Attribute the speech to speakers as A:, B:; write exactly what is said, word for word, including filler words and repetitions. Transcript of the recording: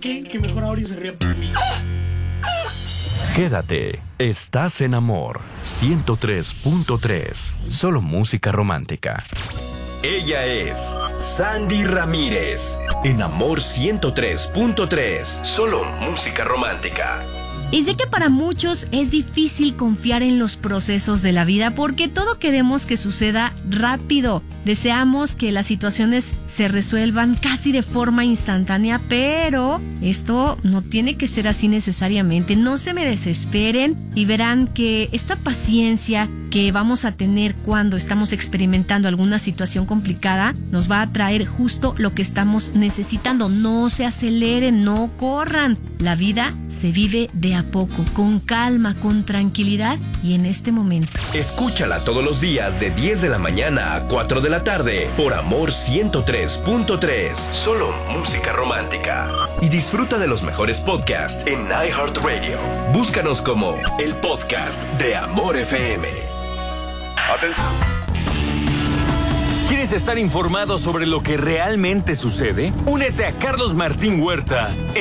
A: qué? Que mejor ahora se ríe por mí.
B: Quédate, estás en Amor ciento tres punto tres, solo música romántica. Ella es Sandy Ramírez, en Amor ciento tres punto tres, solo música romántica.
C: Y sé que para muchos es difícil confiar en los procesos de la vida porque todo queremos que suceda rápido. Deseamos que las situaciones se resuelvan casi de forma instantánea, pero esto no tiene que ser así necesariamente. No se me desesperen y verán que esta paciencia que vamos a tener cuando estamos experimentando alguna situación complicada nos va a traer justo lo que estamos necesitando. No se aceleren, no corran. La vida se vive de a poco, con calma, con tranquilidad y en este momento.
B: Escúchala todos los días de diez de la mañana a cuatro de la tarde por Amor ciento tres punto tres, solo música romántica. Y disfruta de los mejores podcasts en iHeartRadio. Búscanos como el podcast de Amor F M.
D: Atención. ¿Quieres estar informado sobre lo que realmente sucede? Únete a Carlos Martín Huerta